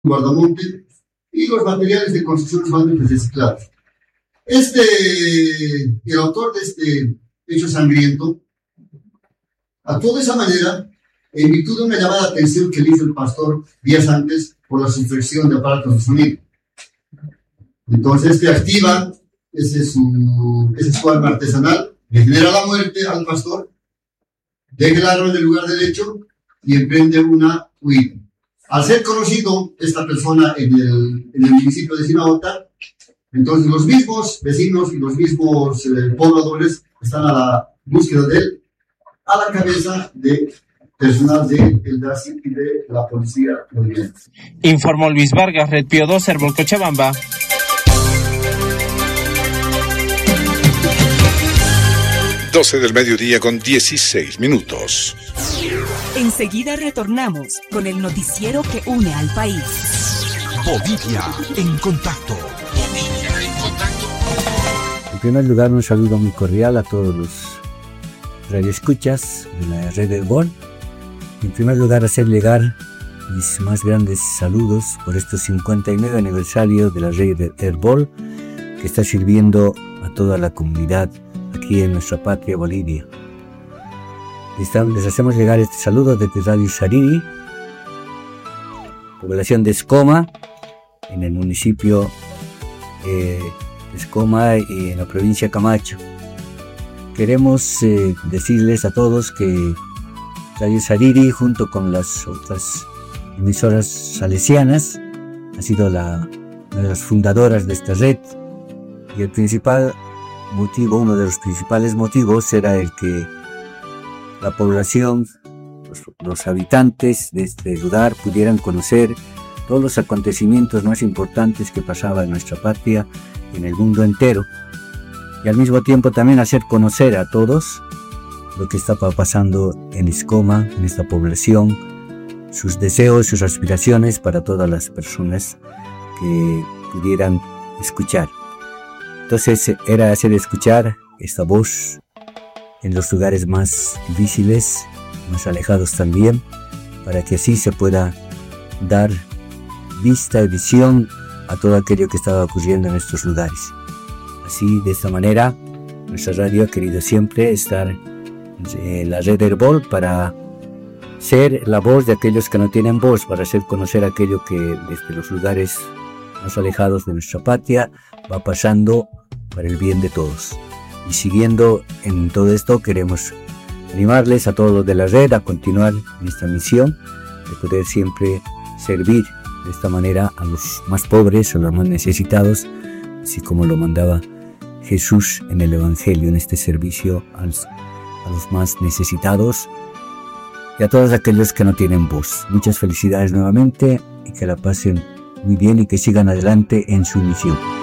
guardamonte y los materiales de construcción van reciclados. El autor de este hecho sangriento actuó de esa manera en virtud de una llamada de atención que le hizo el pastor días antes por la sustracción de aparatos de sonido. Entonces activa ese es su arma artesanal, le genera la muerte al pastor, deja el arma en el lugar del hecho y emprende una huida. Al ser conocido esta persona en el municipio de Sinaota, entonces los mismos vecinos y los mismos pobladores están a la búsqueda de él, a la cabeza de personal del DACI y de la policía boliviana. Informó Luis Vargas, Red Pío 2, Herbol Cochabamba. 12 del mediodía con 16 minutos. Enseguida retornamos con el noticiero que une al país. Bolivia en contacto. En primer lugar, un saludo muy cordial a todos los radioescuchas de la red Herbol. En primer lugar, hacer llegar mis más grandes saludos por estos 59 aniversarios de la red Herbol, que está sirviendo a toda la comunidad aquí en nuestra patria Bolivia. Les hacemos llegar este saludo desde Radio Sariri, población de Escoma, en el municipio de Escoma y en la provincia de Camacho. Queremos decirles a todos que Radio Sariri, junto con las otras emisoras salesianas, ha sido una de las fundadoras de esta red, y uno de los principales motivos era el que la población, los habitantes de este lugar pudieran conocer todos los acontecimientos más importantes que pasaban en nuestra patria y en el mundo entero, y al mismo tiempo también hacer conocer a todos lo que estaba pasando en Escoma, en esta población, sus deseos, sus aspiraciones para todas las personas que pudieran escuchar. Entonces era hacer escuchar esta voz en los lugares más difíciles, más alejados también, para que así se pueda dar vista y visión a todo aquello que estaba ocurriendo en estos lugares. Así, de esta manera, nuestra radio ha querido siempre estar en la red Herbol para ser la voz de aquellos que no tienen voz, para hacer conocer aquello que desde los lugares más alejados de nuestra patria va pasando para el bien de todos. Y siguiendo en todo esto, queremos animarles a todos los de la red a continuar en esta misión de poder siempre servir de esta manera a los más pobres, a los más necesitados, así como lo mandaba Jesús en el Evangelio, en este servicio a los más necesitados y a todos aquellos que no tienen voz. Muchas felicidades nuevamente y que la pasen muy bien y que sigan adelante en su misión.